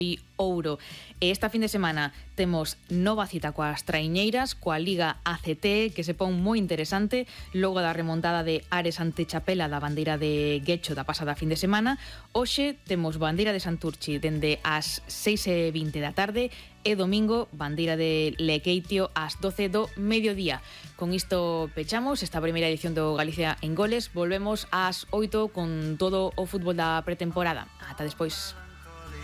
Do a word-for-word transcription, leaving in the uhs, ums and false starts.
e Ouro. E esta fin de semana temos nova cita coas traiñeiras, coa Liga A C T, que se pon moi interesante, logo da remontada de Ares ante Chapela da bandeira de Guecho da pasada fin de semana. Hoxe temos bandeira de Santurchi dende as seis e vinte da tarde e domingo bandeira de Lequeitio ás doce do mediodía. Con isto pechamos esta primeira edición do Galicia en Goles. Volvemos ás oito con todo o fútbol da pretemporada. Ata despois.